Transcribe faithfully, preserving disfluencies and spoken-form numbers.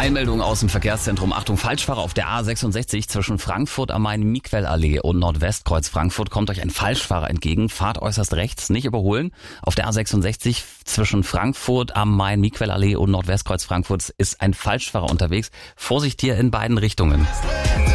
Einmeldung aus dem Verkehrszentrum. Achtung, Falschfahrer auf der A sechsundsechzig zwischen Frankfurt am Main, Miquellallee und Nordwestkreuz Frankfurt kommt euch ein Falschfahrer entgegen. Fahrt äußerst rechts, nicht überholen. Auf der A sechsundsechzig zwischen Frankfurt am Main, Miquellallee und Nordwestkreuz Frankfurt ist ein Falschfahrer unterwegs. Vorsicht hier in beiden Richtungen.